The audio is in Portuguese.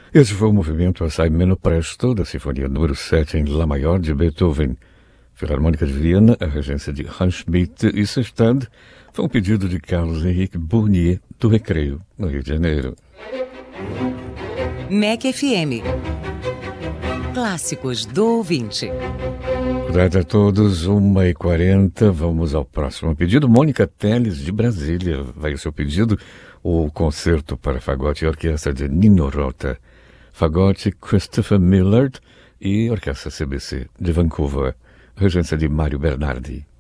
Esse foi o movimento Assai Meno Presto, da Sinfonia número 7 em Lá maior de Beethoven. Filarmônica de Viena, a regência de Hans Schmidt e Sestad, foi um pedido de Carlos Henrique Bournier, do Recreio, no Rio de Janeiro. MEC FM. Clássicos do ouvinte. Boa tarde a todos, 1h40, vamos ao próximo pedido. Mônica Teles, de Brasília, vai o seu pedido, o concerto para fagote e orquestra de Nino Rota, fagote Christopher Millard e orquestra CBC de Vancouver, regência de Mário Bernardi.